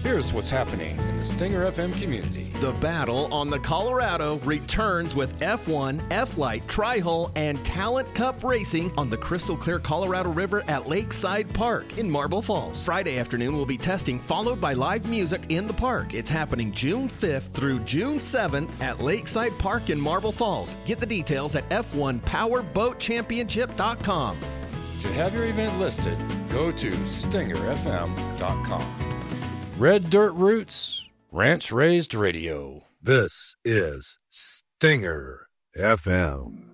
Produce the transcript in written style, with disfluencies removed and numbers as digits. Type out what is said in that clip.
Here's what's happening in the Stinger FM community. The battle on the Colorado returns with F1, F-Light, Tri-Hull, and Talent Cup racing on the crystal clear Colorado River at Lakeside Park in Marble Falls. Friday afternoon will be testing, followed by live music in the park. It's happening June 5th through June 7th at Lakeside Park in Marble Falls. Get the details at F1PowerBoatChampionship.com. To have your event listed, go to stingerfm.com. Red Dirt Roots, Ranch Raised Radio. This is Stinger FM.